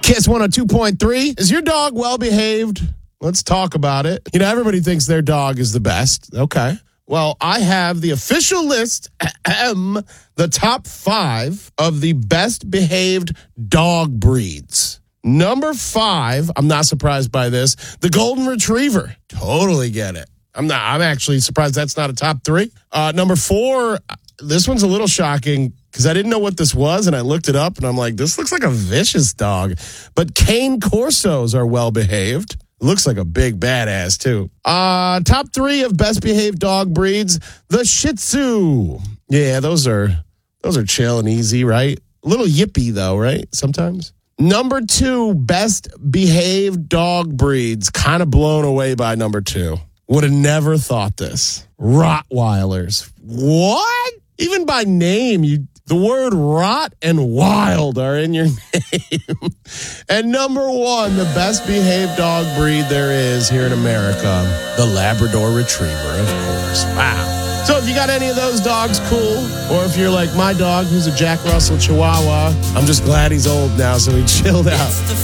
Kiss 102.3. Is your dog well behaved? Let's talk about it. You know, everybody thinks their dog is the best. Okay. Well, I have the official list, the top 5 of the best behaved dog breeds. Number 5, I'm not surprised by this, the Golden Retriever. Totally get it. I'm actually surprised that's not a top 3. Number 4, this one's a little shocking because I didn't know what this was, and I looked it up, and I'm like, this looks like a vicious dog. But Cane Corsos are well behaved. Looks like a big badass, too. Top 3 of best behaved dog breeds, the Shih Tzu. Yeah, those are chill and easy, right? A little yippy, though, right? Sometimes. Number 2, best behaved dog breeds. Kind of blown away by number 2. Would have never thought this. Rottweilers. What? Even by name, the word rot and wild are in your name. And number 1, the best behaved dog breed there is here in America, the Labrador Retriever, of course. Wow. So if you got any of those dogs, cool. Or if you're like my dog, who's a Jack Russell Chihuahua, I'm just glad he's old now, so he chilled out.